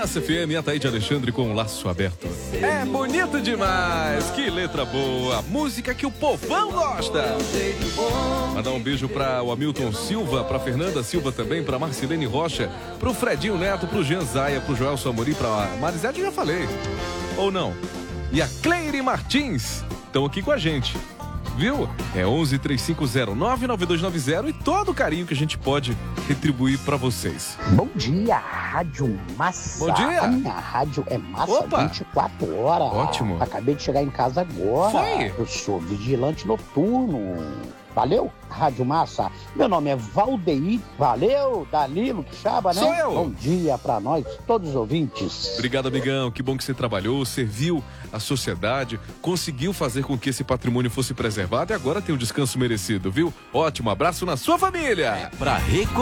Massa FM, Ataíde Alexandre com o laço aberto. É bonito demais, que letra boa, música que o povão gosta. Mandar um beijo para o Hamilton Silva, para Fernanda Silva também, para Marcelene Rocha, pro Fredinho Neto, pro Jean Zaia, pro Joelson Amorim, pra Marisete, já falei. Ou não? E a Cleire Martins estão aqui com a gente. Viu? É 11-3509-9290 e todo o carinho que a gente pode retribuir pra vocês. Bom dia, Rádio Massa. Bom dia. A minha rádio é Massa. Opa. 24 horas. Ótimo. Acabei de chegar em casa agora. Foi? Eu sou vigilante noturno. Valeu, Rádio Massa. Meu nome é Valdeir. Valeu, Danilo Quixaba, né? Sou eu. Bom dia pra nós, todos os ouvintes. Obrigado, amigão. Que bom que você trabalhou, serviu a sociedade, conseguiu fazer com que esse patrimônio fosse preservado e agora tem um descanso merecido, viu? Ótimo, abraço na sua família. Pra